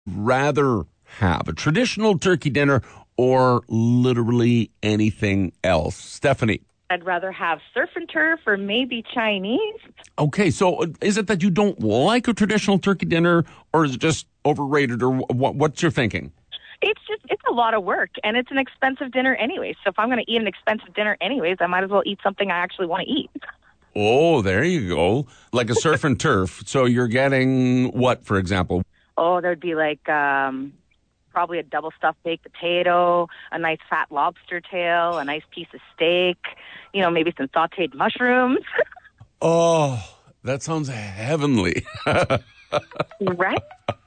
rather have? A traditional turkey dinner or literally anything else? Stephanie. I'd rather have surf and turf or maybe Chinese. Okay, so is it that you don't like a traditional turkey dinner, or is it just overrated, or what's your thinking? It's a lot of work, and it's an expensive dinner anyway. So if I'm going to eat an expensive dinner anyways, I might as well eat something I actually want to eat. Oh, there you go. Like a surf and turf. So you're getting what, for example? Oh, there'd be like probably a double stuffed baked potato, a nice fat lobster tail, a nice piece of steak, maybe some sauteed mushrooms. Oh, that sounds heavenly. Right?